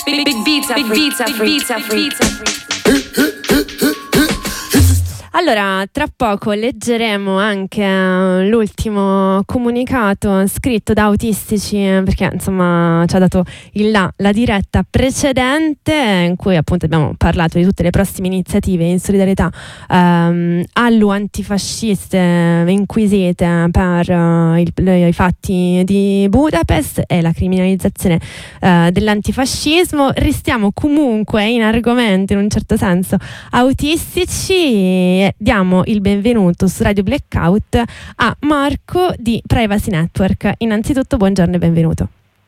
Allora, tra poco leggeremo anche l'ultimo comunicato scritto da Autistici, perché insomma ci ha dato la diretta precedente in cui appunto abbiamo parlato di tutte le prossime iniziative in solidarietà allo antifasciste inquisite per i fatti di Budapest e la criminalizzazione dell'antifascismo. Restiamo comunque in argomento, in un certo senso, autistici. Diamo il benvenuto su Radio Blackout a Marco di Privacy Network. Innanzitutto buongiorno e benvenuto.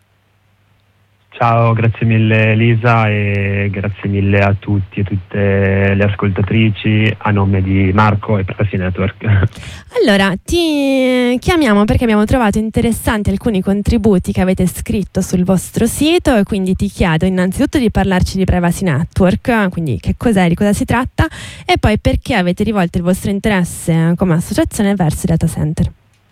Ciao, grazie mille Elisa e grazie mille a tutti e tutte le ascoltatrici a nome di Marco e Privacy Network. Allora, ti chiamiamo perché abbiamo trovato interessanti alcuni contributi che avete scritto sul vostro sito e quindi ti chiedo innanzitutto di parlarci di Privacy Network, quindi che cos'è, di cosa si tratta e poi perché avete rivolto il vostro interesse come associazione verso i data center.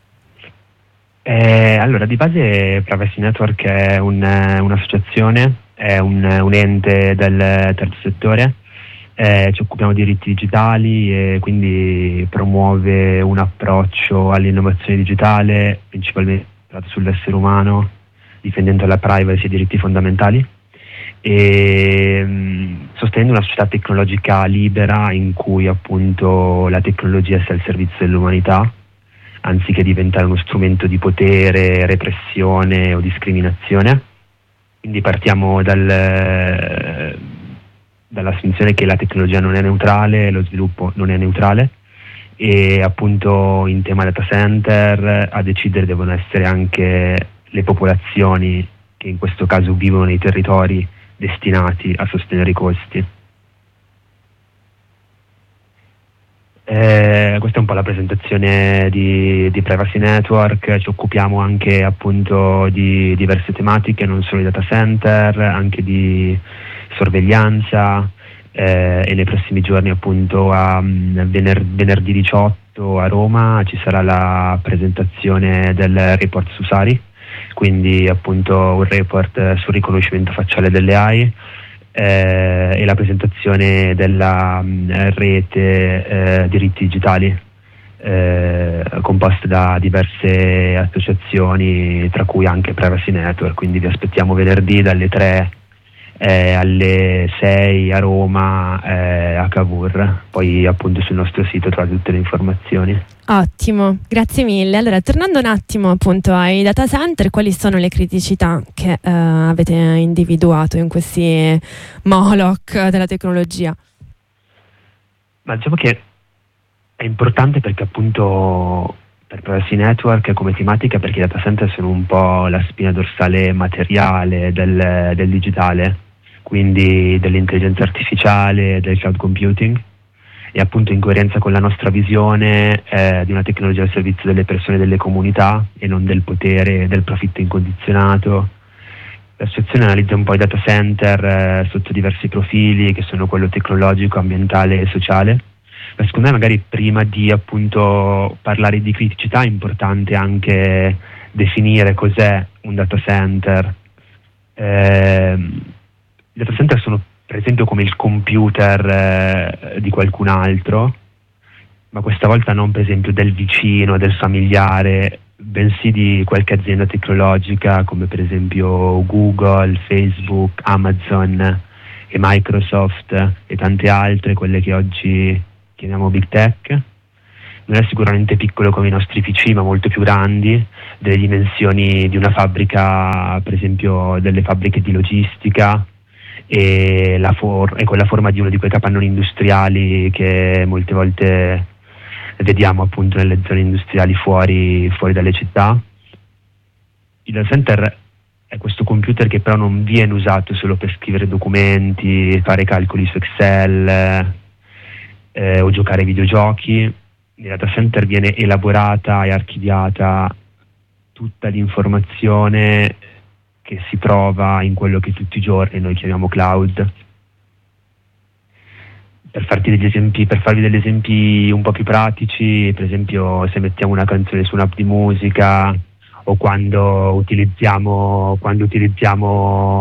Allora, di base Privacy Network è un'associazione, è un ente del terzo settore, ci occupiamo di diritti digitali e quindi promuove un approccio all'innovazione digitale principalmente basato sull'essere umano, difendendo la privacy e i diritti fondamentali e sostenendo una società tecnologica libera in cui appunto la tecnologia sia al servizio dell'umanità, anziché diventare uno strumento di potere, repressione o discriminazione. Quindi partiamo dall'assunzione che la tecnologia non è neutrale, lo sviluppo non è neutrale e appunto in tema data center a decidere devono essere anche le popolazioni che in questo caso vivono nei territori destinati a sostenere i costi. Questa è un po' la presentazione di Privacy Network. Ci occupiamo anche appunto di diverse tematiche, non solo di data center, anche di sorveglianza e nei prossimi giorni appunto a venerdì 18 a Roma ci sarà la presentazione del report su SARI, quindi appunto un report sul riconoscimento facciale delle AI e la presentazione della rete diritti digitali composta da diverse associazioni, tra cui anche Privacy Network. Quindi vi aspettiamo venerdì dalle 3 alle 6 a Roma a Cavour, poi appunto sul nostro sito trovate tutte le informazioni. Ottimo, grazie mille. Allora, tornando un attimo appunto ai data center, quali sono le criticità che avete individuato in questi Moloch della tecnologia? Ma diciamo che è importante perché appunto per Privacy Network come tematica, perché i data center sono un po' la spina dorsale materiale del digitale, quindi dell'intelligenza artificiale, del cloud computing, e appunto in coerenza con la nostra visione di una tecnologia al servizio delle persone e delle comunità e non del potere e del profitto incondizionato. L'associazione analizza un po' i data center sotto diversi profili, che sono quello tecnologico, ambientale e sociale. Ma secondo me magari prima di appunto parlare di criticità è importante anche definire cos'è un data center. I data center sono per esempio come il computer di qualcun altro, ma questa volta non per esempio del vicino, del familiare, bensì di qualche azienda tecnologica come per esempio Google, Facebook, Amazon e Microsoft e tante altre, quelle che oggi chiamiamo Big Tech. Non è sicuramente piccolo come i nostri PC, ma molto più grandi, delle dimensioni di una fabbrica, per esempio delle fabbriche di logistica, e con la forma di uno di quei capannoni industriali che molte volte vediamo appunto nelle zone industriali fuori dalle città. Il data center è questo computer che però non viene usato solo per scrivere documenti, fare calcoli su Excel o giocare ai videogiochi. Nel data center viene elaborata e archiviata tutta l'informazione che si trova in quello che tutti i giorni noi chiamiamo cloud. Per farvi degli esempi un po' più pratici, per esempio se mettiamo una canzone su un'app di musica o quando utilizziamo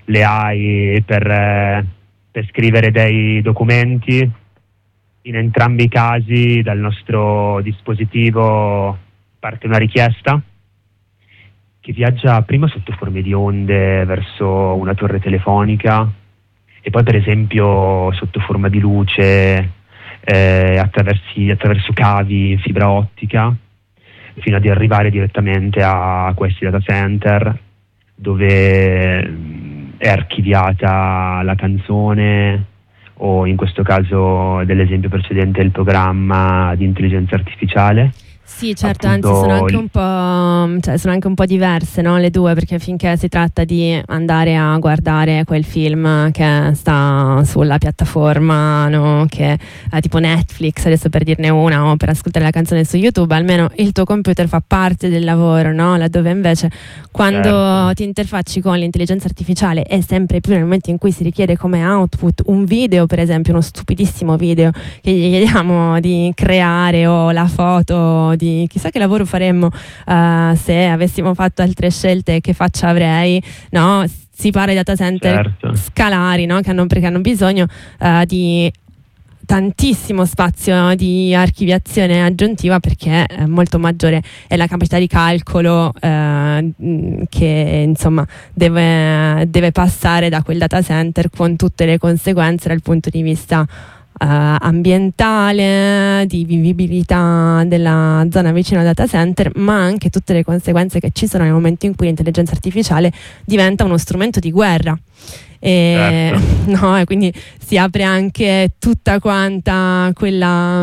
le AI per scrivere dei documenti. In entrambi i casi dal nostro dispositivo parte una richiesta che viaggia prima sotto forme di onde verso una torre telefonica e poi per esempio sotto forma di luce attraverso cavi in fibra ottica, fino ad arrivare direttamente a questi data center dove è archiviata la canzone, o in questo caso dell'esempio precedente il programma di intelligenza artificiale. Sì, certo, anzi sono anche un po' diverse, no, le due, perché finché si tratta di andare a guardare quel film che sta sulla piattaforma, no, che è tipo Netflix, adesso per dirne una, o per ascoltare la canzone su YouTube, almeno il tuo computer fa parte del lavoro, no? Laddove invece quando ti interfacci con l'intelligenza artificiale e sempre più nel momento in cui si richiede come output un video, per esempio uno stupidissimo video che gli chiediamo di creare, o la foto di chissà che lavoro faremmo se avessimo fatto altre scelte, che faccia avrei, no? Si parla di data center scalari, no? Perché hanno bisogno di tantissimo spazio di archiviazione aggiuntiva, perché molto maggiore è la capacità di calcolo che insomma deve passare da quel data center, con tutte le conseguenze dal punto di vista ambientale, di vivibilità della zona vicina al data center, ma anche tutte le conseguenze che ci sono nel momento in cui l'intelligenza artificiale diventa uno strumento di guerra. No, e quindi si apre anche tutta quanta quella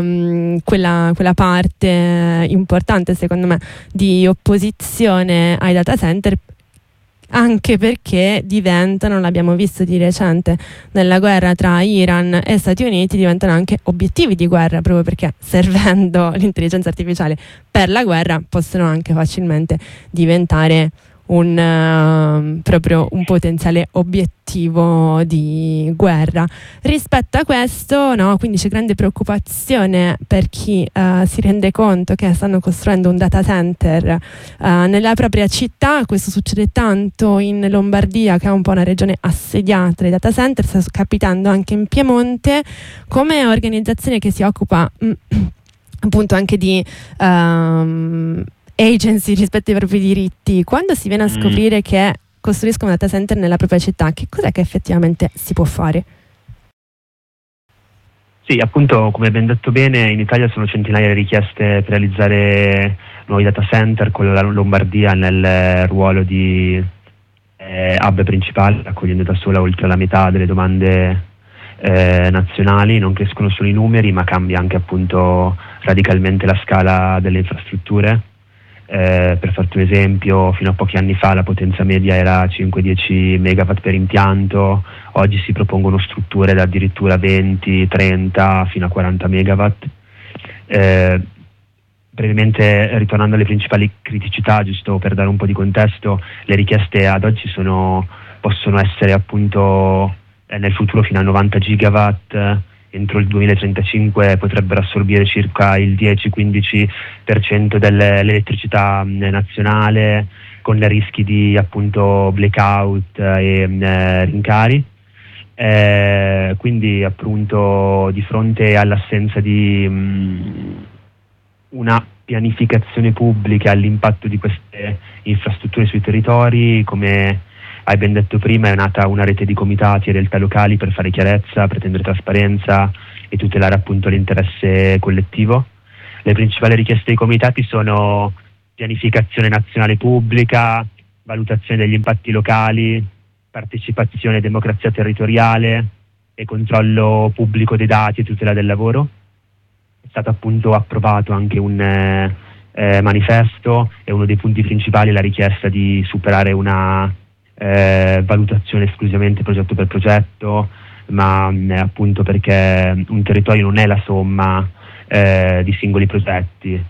parte importante, secondo me, di opposizione ai data center, anche perché diventano, l'abbiamo visto di recente nella guerra tra Iran e Stati Uniti, diventano anche obiettivi di guerra, proprio perché servendo l'intelligenza artificiale per la guerra possono anche facilmente diventare proprio un potenziale obiettivo di guerra. Rispetto a questo, no, quindi c'è grande preoccupazione per chi si rende conto che stanno costruendo un data center nella propria città. Questo succede tanto in Lombardia, che è un po' una regione assediata dai data center, sta capitando anche in Piemonte. Come organizzazione che si occupa appunto anche di agency rispetto ai propri diritti, quando si viene a scoprire che costruiscono un data center nella propria città, che cos'è che effettivamente si può fare? Sì, appunto, come ben detto bene, in Italia sono centinaia le richieste per realizzare nuovi data center, con la Lombardia nel ruolo di hub principale, raccogliendo da sola oltre la metà delle domande nazionali. Non crescono solo i numeri, ma cambia anche appunto radicalmente la scala delle infrastrutture. Per farti un esempio, fino a pochi anni fa la potenza media era 5-10 megawatt per impianto, oggi si propongono strutture da addirittura 20, 30 fino a 40 megawatt. Brevemente, ritornando alle principali criticità, giusto per dare un po' di contesto, le richieste ad oggi possono essere appunto nel futuro fino a 90 gigawatt. Entro il 2035 potrebbero assorbire circa il 10-15% dell'elettricità nazionale, con rischi di appunto blackout e rincari. Quindi appunto, di fronte all'assenza di una pianificazione pubblica all'impatto di queste infrastrutture sui territori, come hai ben detto prima, è nata una rete di comitati e realtà locali per fare chiarezza, pretendere trasparenza e tutelare appunto l'interesse collettivo. Le principali richieste dei comitati sono pianificazione nazionale pubblica, valutazione degli impatti locali, partecipazione e democrazia territoriale e controllo pubblico dei dati e tutela del lavoro. È stato appunto approvato anche un manifesto, e uno dei punti principali è la richiesta di superare una valutazione esclusivamente progetto per progetto, ma appunto perché un territorio non è la somma di singoli progetti.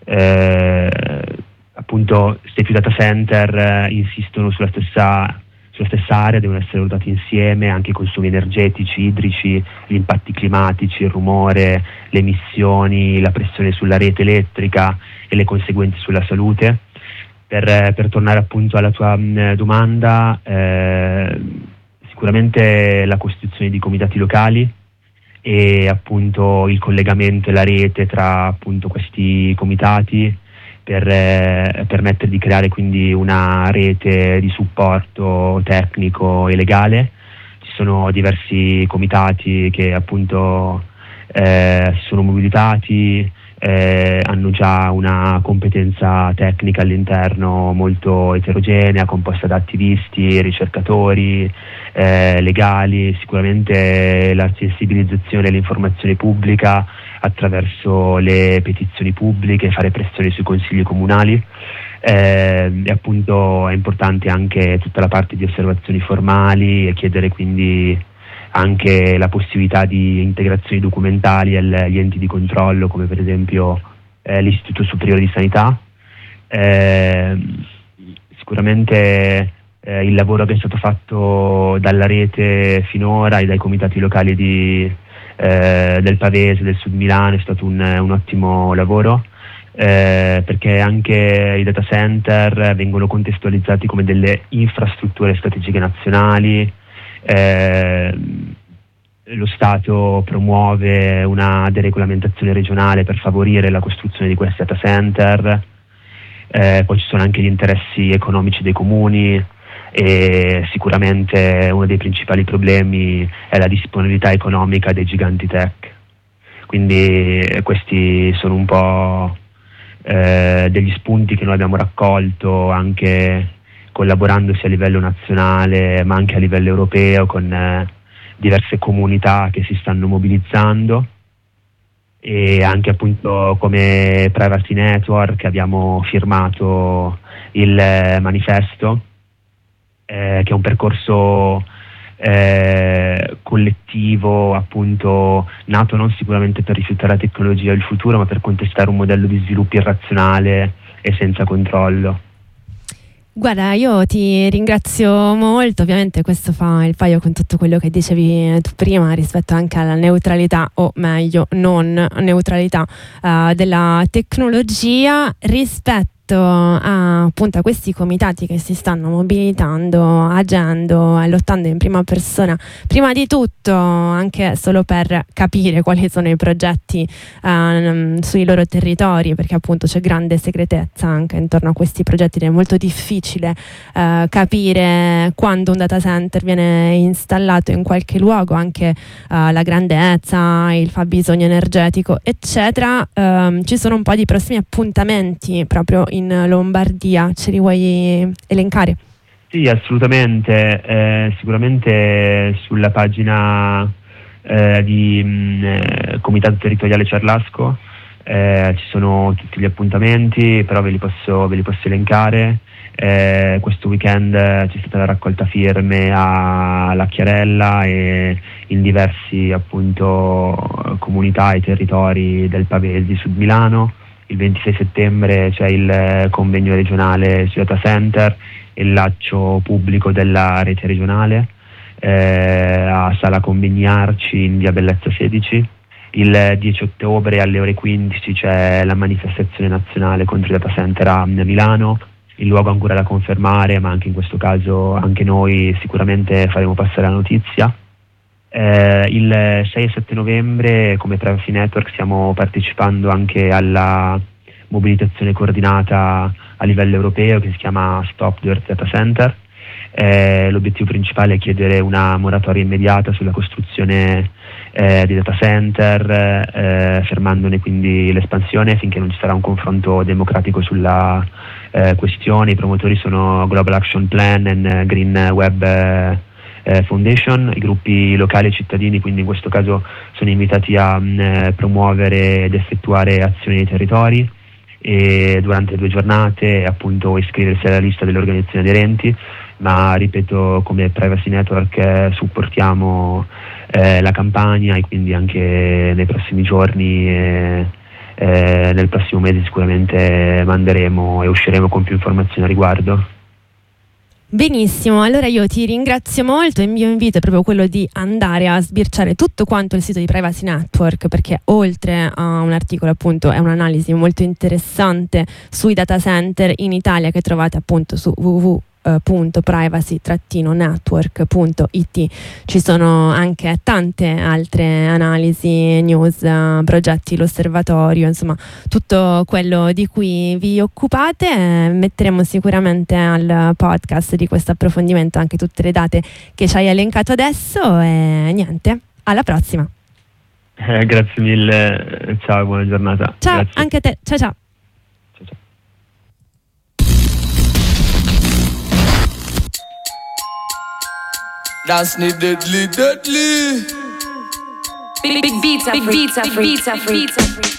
Appunto, se più data center insistono sulla stessa area, devono essere valutati insieme anche i consumi energetici, idrici, gli impatti climatici, il rumore, le emissioni, la pressione sulla rete elettrica e le conseguenze sulla salute. Per tornare appunto alla tua domanda, sicuramente la costituzione di comitati locali e appunto il collegamento e la rete tra appunto questi comitati per permettere di creare quindi una rete di supporto tecnico e legale. Ci sono diversi comitati che appunto si sono mobilitati, hanno già una competenza tecnica all'interno molto eterogenea, composta da attivisti, ricercatori, legali. Sicuramente la sensibilizzazione e l'informazione pubblica attraverso le petizioni pubbliche, fare pressione sui consigli comunali, e appunto è importante anche tutta la parte di osservazioni formali e chiedere quindi anche la possibilità di integrazioni documentali agli enti di controllo, come per esempio l'Istituto Superiore di Sanità. Sicuramente il lavoro che è stato fatto dalla rete finora e dai comitati locali del Pavese, del Sud Milano, è stato un ottimo lavoro, perché anche i data center vengono contestualizzati come delle infrastrutture strategiche nazionali. Lo Stato promuove una deregolamentazione regionale per favorire la costruzione di questi data center, poi ci sono anche gli interessi economici dei comuni e sicuramente uno dei principali problemi è la disponibilità economica dei giganti tech. Quindi questi sono un po' degli spunti che noi abbiamo raccolto anche collaborando sia a livello nazionale ma anche a livello europeo con diverse comunità che si stanno mobilizzando, e anche appunto come Privacy Network abbiamo firmato il manifesto, che è un percorso collettivo appunto nato non sicuramente per rifiutare la tecnologia del futuro, ma per contestare un modello di sviluppo irrazionale e senza controllo. Guarda, io ti ringrazio molto, ovviamente questo fa il paio con tutto quello che dicevi tu prima rispetto anche alla neutralità, o meglio non neutralità della tecnologia rispetto appunto a questi comitati che si stanno mobilitando, agendo e lottando in prima persona, prima di tutto anche solo per capire quali sono i progetti sui loro territori, perché appunto c'è grande segretezza anche intorno a questi progetti ed è molto difficile capire quando un data center viene installato in qualche luogo, anche la grandezza, il fabbisogno energetico eccetera. Ci sono un po' di prossimi appuntamenti proprio in Lombardia, ce li vuoi elencare? Sì, assolutamente. Sicuramente sulla pagina di Comitato Territoriale Cerlasco ci sono tutti gli appuntamenti, però ve li posso elencare. Questo weekend c'è stata la raccolta firme alla Chiarella e in diversi appunto comunità e territori del Pavese di Sud Milano. Il 26 settembre c'è il convegno regionale sui data center e il lancio pubblico della rete regionale a Sala Convegni Arci in via Bellezza 16. Il 10 ottobre alle ore 15 c'è la manifestazione nazionale contro i data center a Milano, il luogo ancora da confermare, ma anche in questo caso anche noi sicuramente faremo passare la notizia. Il 6 e 7 novembre come Privacy Network stiamo partecipando anche alla mobilitazione coordinata a livello europeo che si chiama Stop the Earth Data Center. L'obiettivo principale è chiedere una moratoria immediata sulla costruzione di data center, fermandone quindi l'espansione finché non ci sarà un confronto democratico sulla questione. I promotori sono Global Action Plan e Green Web Foundation. I gruppi locali e cittadini quindi in questo caso sono invitati a promuovere ed effettuare azioni nei territori e durante le 2 giornate appunto iscriversi alla lista delle organizzazioni aderenti, ma ripeto come Privacy Network supportiamo la campagna e quindi anche nei prossimi giorni nel prossimo mese sicuramente manderemo e usciremo con più informazioni a riguardo. Benissimo, allora io ti ringrazio molto e il mio invito è proprio quello di andare a sbirciare tutto quanto il sito di Privacy Network, perché oltre a un articolo appunto è un'analisi molto interessante sui data center in Italia che trovate appunto su www www.privacy-network.it. Ci sono anche tante altre analisi, news, progetti, l'osservatorio, insomma tutto quello di cui vi occupate. Metteremo sicuramente al podcast di questo approfondimento anche tutte le date che ci hai elencato adesso e niente, alla prossima. Grazie mille, ciao, buona giornata. Ciao, Grazie. anche a te, ciao ciao. That's me deadly. Big beats are free.